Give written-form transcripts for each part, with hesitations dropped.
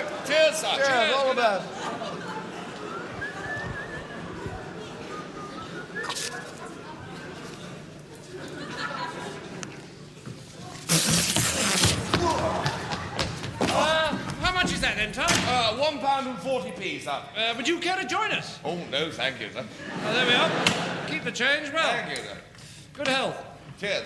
Cheers, sir. Cheers, all the best. How much is that then, Tom? £1.40, sir. Would you care to join us? Oh, no, thank you, sir. There we are. Keep the change well. Thank you, sir. Good health. Cheers.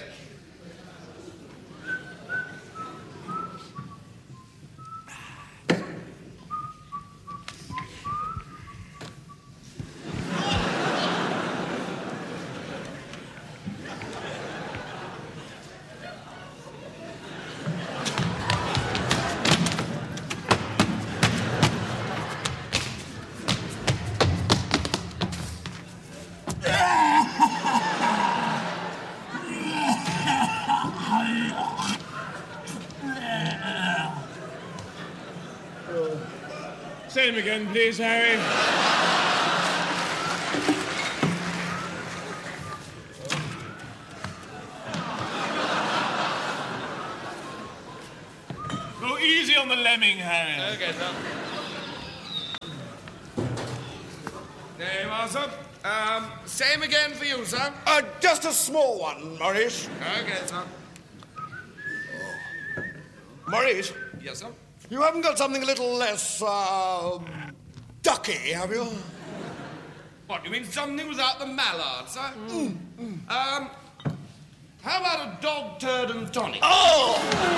Say him again, please, Harry. Go easy on the lemming, Harry. Okay, sir. There you are, sir. Same again for you, sir. Just a small one, Maurice. Okay, sir. Maurice, Yes, sir. you haven't got something a little less, ducky, have you? What, you mean something without the mallard, sir? How about a dog turd and tonic? Oh!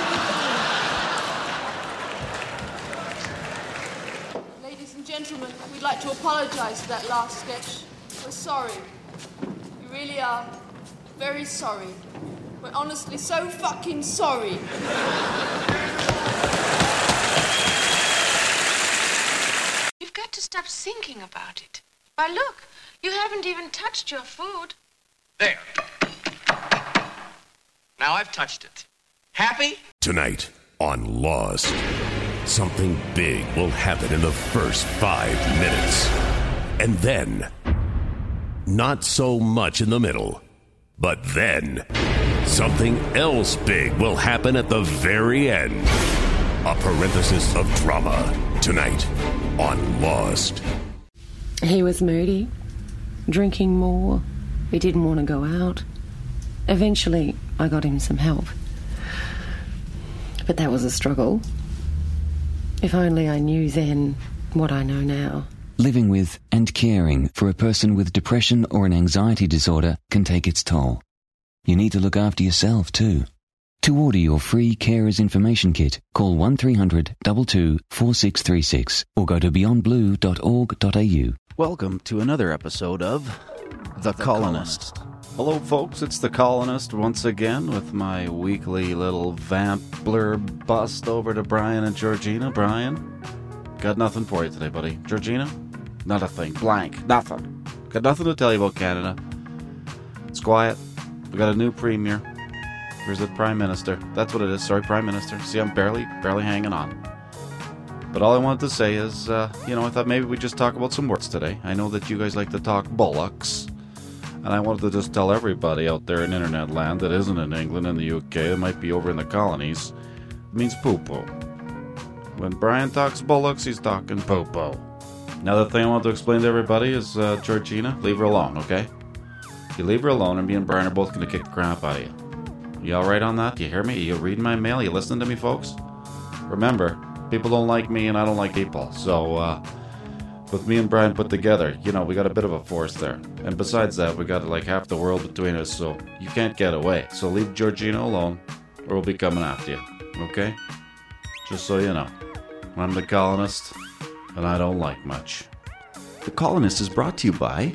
Ladies and gentlemen, we'd like to apologise for that last sketch. We're sorry. We really are very sorry. We're honestly so fucking sorry. You've got to stop thinking about it. Why, look, you haven't even touched your food. There. Now I've touched it. Happy? Tonight on Lost, something big will happen in the first 5 minutes. And then, not so much in the middle. But then, something else big will happen at the very end. A parenthesis of drama. Tonight on Lost. He was moody, drinking more. He didn't want to go out. Eventually, I got him some help. But that was a struggle. If only I knew then what I know now. Living with and caring for a person with depression or an anxiety disorder can take its toll. You need to look after yourself too. To order your free Carers Information Kit, call 1300 22 4636 or go to beyondblue.org.au. Welcome to another episode of The Colonist. Hello folks, it's The Colonist once again with my weekly little vamp blurb bust over to Brian and Georgina. Brian, got nothing for you today, buddy. Georgina, not a thing. Blank. Nothing. Got nothing to tell you about Canada. It's quiet. We got a new premier. Or is it Prime Minister? That's what it is. Sorry, Prime Minister. See, I'm barely hanging on. But all I wanted to say is, I thought maybe we'd just talk about some words today. I know that you guys like to talk bollocks. And I wanted to just tell everybody out there in internet land that isn't in England and the UK, that might be over in the colonies, it means poo-poo. When Brian talks bollocks, he's talking poo-poo. Another thing I want to explain to everybody is, Georgina, leave her alone, okay? You leave her alone and me and Brian are both going to kick the crap out of you. You alright on that? You hear me? You reading my mail? You listening to me, folks? Remember, people don't like me and I don't like people. So, with me and Brian put together, we got a bit of a force there. And besides that, we got like half the world between us, so you can't get away. So leave Georgina alone, or we'll be coming after you. Okay? Just so you know. I'm the Colonist, and I don't like much. The Colonist is brought to you by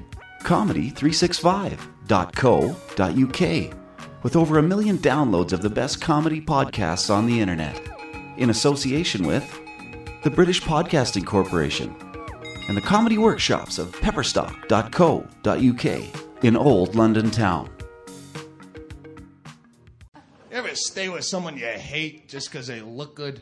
Comedy365.co.uk, with over 1 million downloads of the best comedy podcasts on the internet, in association with the British Podcasting Corporation and the comedy workshops of pepperstock.co.uk in Old London Town. You ever stay with someone you hate just because they look good?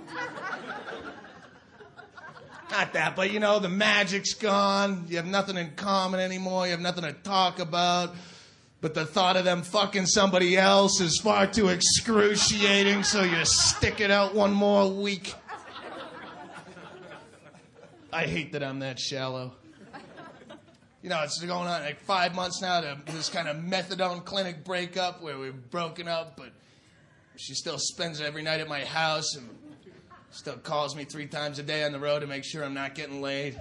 Not that, but the magic's gone. You have nothing in common anymore. You have nothing to talk about. But the thought of them fucking somebody else is far too excruciating, so you stick it out one more week. I hate that I'm that shallow. You know, it's going on like 5 months now to this kind of methadone clinic breakup where we've broken up, but she still spends every night at my house and still calls me 3 times a day on the road to make sure I'm not getting laid.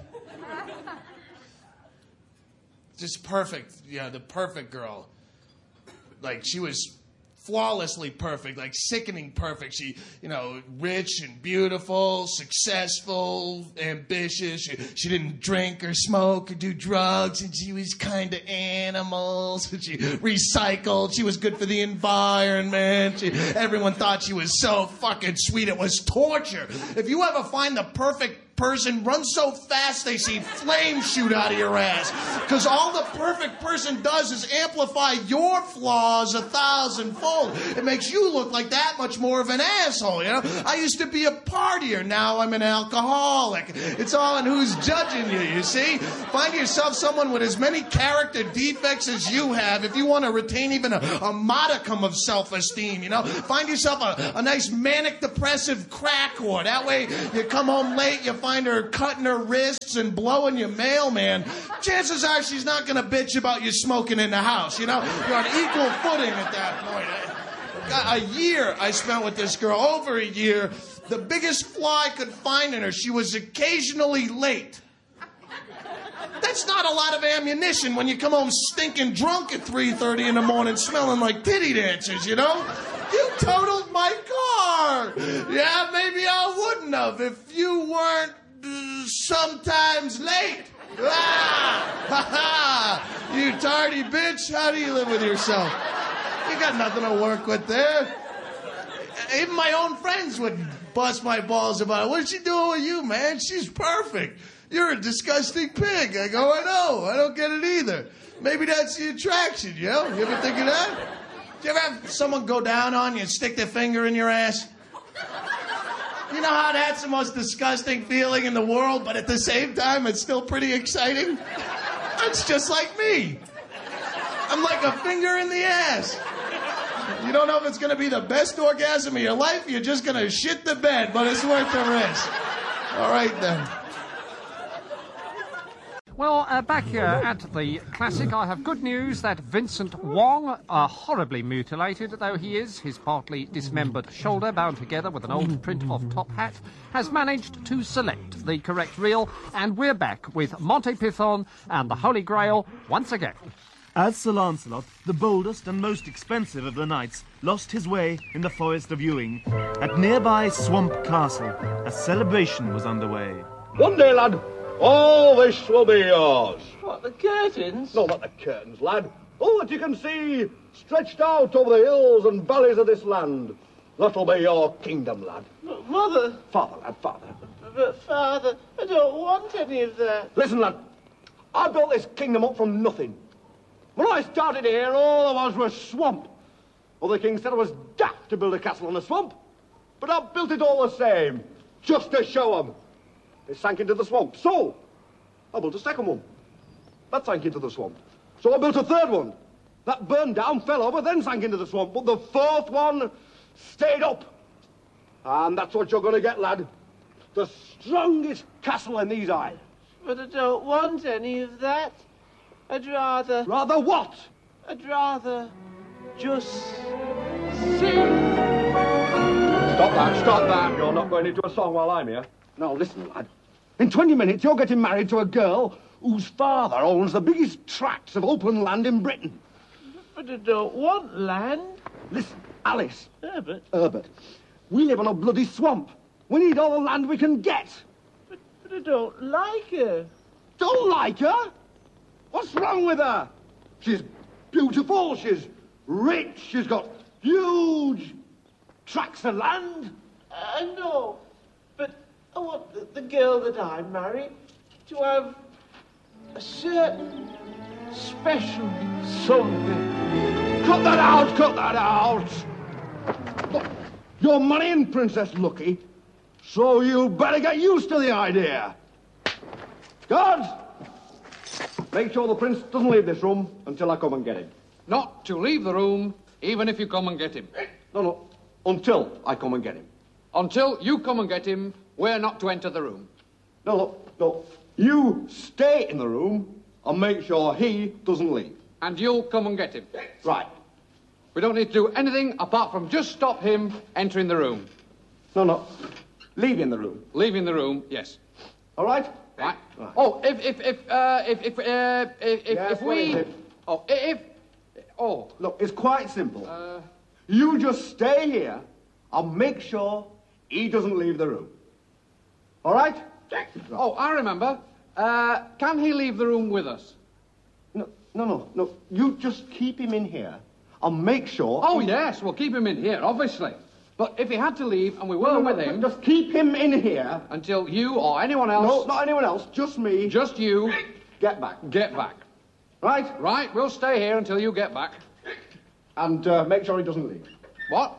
Just perfect, the perfect girl. Like, she was flawlessly perfect, like sickening perfect. She, rich and beautiful, successful, ambitious. She didn't drink or smoke or do drugs, and she was kind of animals. And she recycled. She was good for the environment. Everyone thought she was so fucking sweet. It was torture. If you ever find the perfect person, run so fast they see flames shoot out of your ass. Because all the perfect person does is amplify your flaws 1,000-fold. It makes you look like that much more of an asshole, I used to be a partier. Now I'm an alcoholic. It's all in who's judging you see? Find yourself someone with as many character defects as you have if you want to retain even a modicum of self-esteem, Find yourself a nice manic-depressive crack whore. That way you come home late, you find her cutting her wrists and blowing your mailman. Chances are she's not going to bitch about you smoking in the house, You're on equal footing at that point. A year I spent with this girl, over a year. The biggest flaw I could find in her, she was occasionally late. That's not a lot of ammunition when you come home stinking drunk at 3:30 in the morning smelling like titty dancers, You totaled my car. Yeah, maybe I wouldn't have if you weren't sometimes late. You tardy bitch. How do you live with yourself? You got nothing to work with there. Even my own friends would bust my balls about it. What's she doing with you, man? She's perfect. You're a disgusting pig. I go, I know. I don't get it either. Maybe that's the attraction, You ever think of that? Do you ever have someone go down on you and stick their finger in your ass? You know how that's the most disgusting feeling in the world, but at the same time, it's still pretty exciting? That's just like me. I'm like a finger in the ass. You don't know if it's going to be the best orgasm of your life. You're just going to shit the bed, but it's worth the risk. All right, then. Well, back here at the Classic, I have good news that Vincent Wong, horribly mutilated though he is, his partly dismembered shoulder bound together with an old print-off top hat, has managed to select the correct reel, and we're back with Monty Python and the Holy Grail once again. As Sir Lancelot, the boldest and most expensive of the knights, lost his way in the Forest of Ewing, at nearby Swamp Castle, a celebration was underway. One day, lad, all this will be yours. What, the curtains? No, not the curtains, lad. All that you can see stretched out over the hills and valleys of this land. That'll be your kingdom, lad. But, Mother... Father, lad, father. But, Father, I don't want any of that. Listen, lad. I built this kingdom up from nothing. When I started here, all there was swamp. Other kings said I was daft to build a castle on a swamp. But I built it all the same, just to show them. It sank into the swamp. So, I built a second one. That sank into the swamp. So I built a third one. That burned down, fell over, then sank into the swamp. But the fourth one stayed up. And that's what you're going to get, lad. The strongest castle in these islands. But I don't want any of that. I'd rather... Rather what? I'd rather just sing. Stop that. You're not going into a song while I'm here. Now, listen, lad. In 20 minutes, you're getting married to a girl whose father owns the biggest tracts of open land in Britain. But I don't want land. Listen, Alice. Herbert. We live on a bloody swamp. We need all the land we can get. But I don't like her. Don't like her? What's wrong with her? She's beautiful, she's rich, she's got huge tracts of land. I know, but I want the girl that I marry to have a certain special something. Cut that out, cut that out! Look, you're marrying Princess Lucky, so you better get used to the idea. Guards! Make sure the prince doesn't leave this room until I come and get him. Not to leave the room, even if you come and get him. No, until I come and get him. Until you come and get him, we're not to enter the room. No, look. You stay in the room and make sure he doesn't leave. And you'll come and get him. Right. We don't need to do anything apart from just stop him entering the room. No. Leaving the room. Leaving the room, yes. All right? Right. Oh, if we... Look, it's quite simple. You just stay here and make sure he doesn't leave the room. All right? Oh, I remember. Can he leave the room with us? No. You just keep him in here and make sure... Oh, yes, we'll keep him in here, obviously. But if he had to leave and we were with him... Just keep him in here. Until you or anyone else... No, not anyone else, just me. Just you. Get back. Get back. Right? Right, we'll stay here until you get back. And make sure he doesn't leave. What?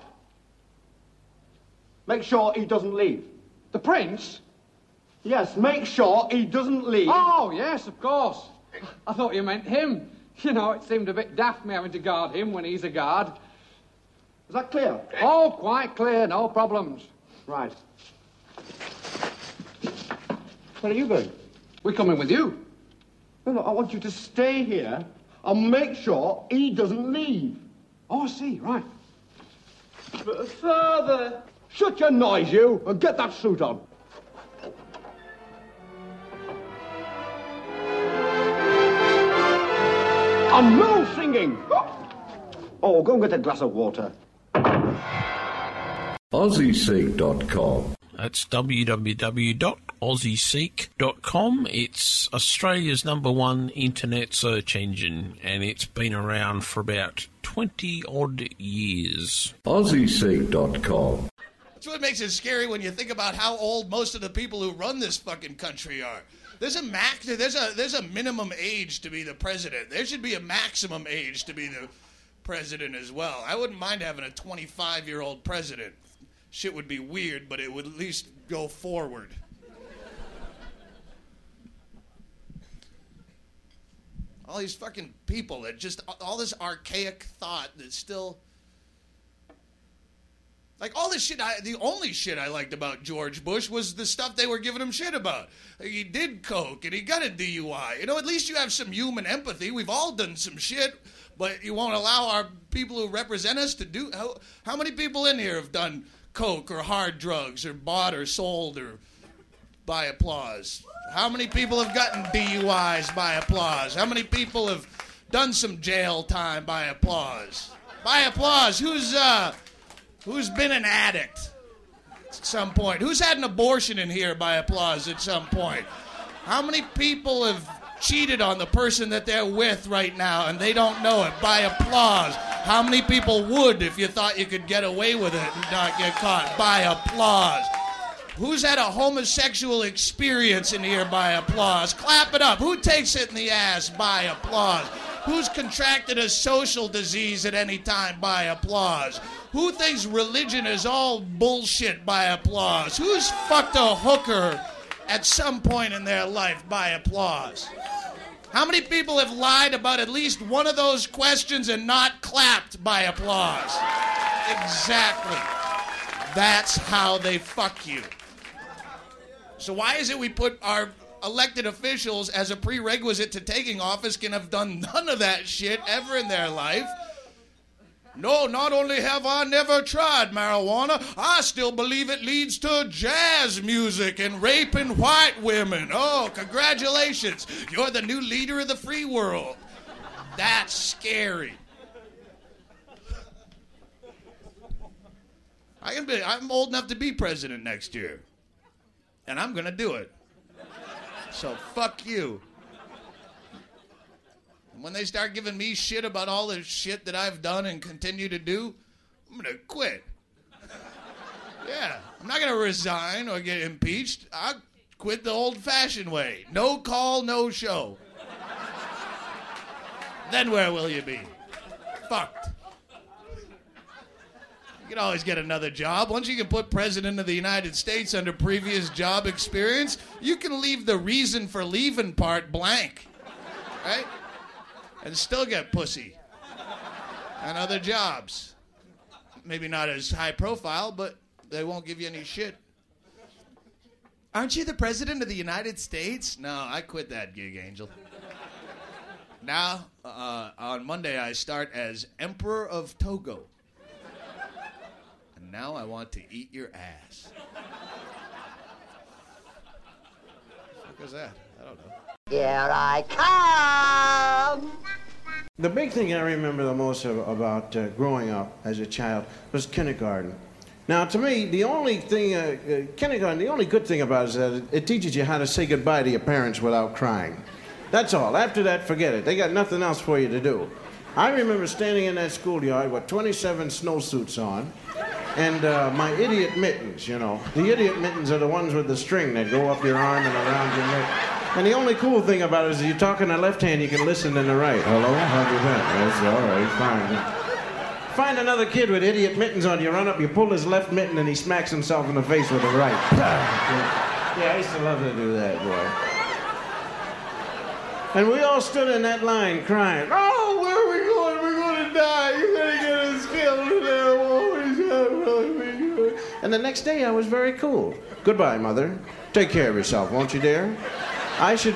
Make sure he doesn't leave. The prince? Yes, make sure he doesn't leave. Oh, yes, of course. I thought you meant him. You know, it seemed a bit daft me having to guard him when he's a guard. Is that clear? Oh, quite clear, no problems. Right. Where are you going? We're coming with you. No, I want you to stay here and make sure he doesn't leave. Oh, I see, right. But Father! Shut your noise, you, and get that suit on. And no singing! Oh, go and get a glass of water. AussieSeek.com. That's www.aussieseek.com. It's Australia's #1 internet search engine, and it's been around for about 20-odd years. AussieSeek.com. That's what makes it scary when you think about how old most of the people who run this fucking country are. There's a minimum age to be the president. There should be a maximum age to be the president as well. I wouldn't mind having a 25-year-old president. Shit would be weird, but it would at least go forward. All these fucking people that just, all this archaic thought that's still... Like, all this shit, the only shit I liked about George Bush was the stuff they were giving him shit about. Like, he did coke, and he got a DUI. You know, at least you have some human empathy. We've all done some shit, but you won't allow our people who represent us to do... How many people in here have done coke or hard drugs or bought or sold or by applause? How many people have gotten DUIs by applause? How many people have done some jail time by applause? By applause, who's been an addict at some point? Who's had an abortion in here by applause at some point? How many people have cheated on the person that they're with right now and they don't know it by applause? How many people would if you thought you could get away with it and not get caught by applause? Who's had a homosexual experience in here by applause? Clap it up. Who takes it in the ass by applause? Who's contracted a social disease at any time by applause? Who thinks religion is all bullshit by applause? Who's fucked a hooker at some point in their life by applause? How many people have lied about at least one of those questions and not clapped by applause? Exactly. That's how they fuck you. So why is it we put our elected officials as a prerequisite to taking office can have done none of that shit ever in their life? No, not only have I never tried marijuana, I still believe it leads to jazz music and raping white women. Oh, congratulations. You're the new leader of the free world. That's scary. I'm old enough to be president next year. And I'm going to do it. So fuck you. When they start giving me shit about all the shit that I've done and continue to do, I'm going to quit. Yeah, I'm not going to resign or get impeached. I'll quit the old-fashioned way. No call, no show. Then where will you be? Fucked. You can always get another job. Once you can put President of the United States under previous job experience, you can leave the reason for leaving part blank. Right? And still get pussy and other jobs. Maybe not as high profile, but they won't give you any shit. Aren't you the president of the United States? No, I quit that gig, Angel. Now, on Monday, I start as Emperor of Togo. And now I want to eat your ass. What was that? I don't know. Here I come! The big thing I remember the most about growing up as a child was kindergarten. Now, to me, the only thing, kindergarten, the only good thing about it is that it teaches you how to say goodbye to your parents without crying. That's all. After that, forget it. They got nothing else for you to do. I remember standing in that schoolyard with 27 snowsuits on and my idiot mittens, you know. The idiot mittens are the ones with the string that go up your arm and around your neck. And the only cool thing about it is you talk in the left hand, you can listen in the right. Hello? How do you been? That's all right, fine. Find another kid with idiot mittens on, you run up, you pull his left mitten, and he smacks himself in the face with the right. Yeah, I used to love to do that, boy. And we all stood in that line crying, oh, where are we going? We're going to die. You're going to get us killed in there. And the next day I was very cool. Goodbye, Mother. Take care of yourself, won't you, dear? I should